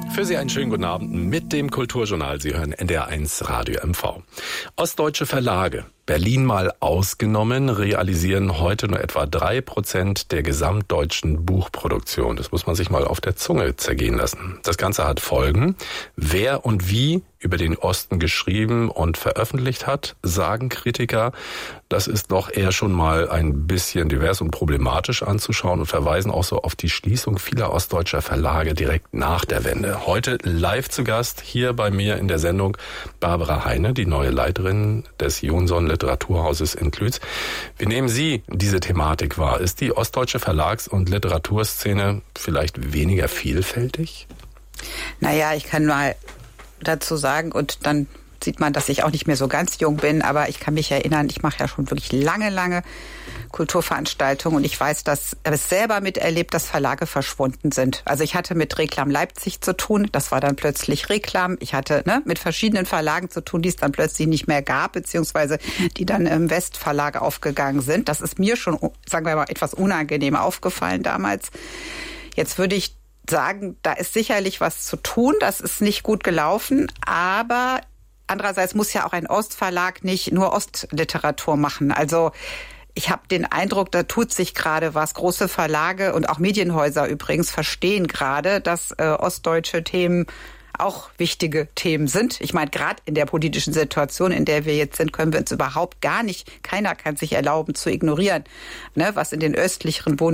Für Sie einen schönen guten Abend mit dem Kulturjournal. Sie hören NDR1 Radio MV. Ostdeutsche Verlage, Berlin mal ausgenommen, realisieren heute nur etwa 3% der gesamtdeutschen Buchproduktion. Das muss man sich mal auf der Zunge zergehen lassen. Das Ganze hat Folgen. Wer und wie über den Osten geschrieben und veröffentlicht hat, sagen Kritiker, das ist doch eher schon mal ein bisschen divers und problematisch anzuschauen und verweisen auch so auf die Schließung vieler ostdeutscher Verlage direkt nach der Wende. Heute live zu Gast hier bei mir in der Sendung Barbara Heine, die neue Leiterin des Jonson Literaturhauses in Klütz. Wie nehmen Sie diese Thematik wahr? Ist die ostdeutsche Verlags- und Literaturszene vielleicht weniger vielfältig? Naja, ich kann mal dazu sagen, und dann sieht man, dass ich auch nicht mehr so ganz jung bin, aber ich kann mich erinnern, ich mache ja schon wirklich lange Kulturveranstaltungen und ich weiß, dass ich es selber miterlebt, dass Verlage verschwunden sind. Also ich hatte mit Reklam Leipzig zu tun, das war dann plötzlich Reklam. Ich hatte mit verschiedenen Verlagen zu tun, die es dann plötzlich nicht mehr gab, beziehungsweise die dann im Westverlag aufgegangen sind. Das ist mir schon, sagen wir mal, etwas unangenehm aufgefallen damals. Jetzt würde ich sagen, da ist sicherlich was zu tun, das ist nicht gut gelaufen, aber andererseits muss ja auch ein Ostverlag nicht nur Ostliteratur machen. Also ich habe den Eindruck, da tut sich gerade was. Große Verlage und auch Medienhäuser übrigens verstehen gerade, dass ostdeutsche Themen auch wichtige Themen sind. Ich meine, gerade in der politischen Situation, in der wir jetzt sind, können wir uns überhaupt gar nicht, keiner kann sich erlauben zu ignorieren, was in den östlicheren